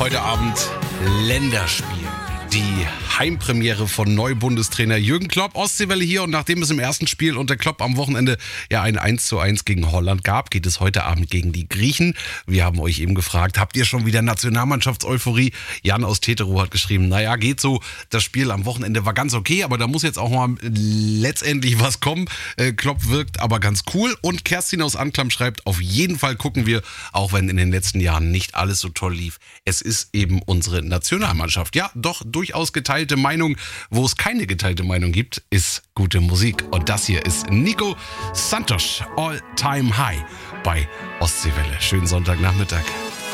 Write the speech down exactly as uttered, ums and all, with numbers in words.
heute Abend Länderspiel. Die Heimpremiere von Neubundestrainer Jürgen Klopp. Ostseewelle hier, und nachdem es im ersten Spiel unter Klopp am Wochenende ja ein eins zu eins gegen Holland gab, geht es heute Abend gegen die Griechen. Wir haben euch eben gefragt, habt ihr schon wieder Nationalmannschaftseuphorie? Jan aus Teterow hat geschrieben, naja, geht so. Das Spiel am Wochenende war ganz okay, aber da muss jetzt auch mal letztendlich was kommen. Äh, Klopp wirkt aber ganz cool. Und Kerstin aus Anklam schreibt, auf jeden Fall gucken wir, auch wenn in den letzten Jahren nicht alles so toll lief. Es ist eben unsere Nationalmannschaft. Ja, doch, durchaus geteilte Meinung. Wo es keine geteilte Meinung gibt, ist gute Musik. Und das hier ist Nico Santos, All Time High bei Ostseewelle. Schönen Sonntagnachmittag.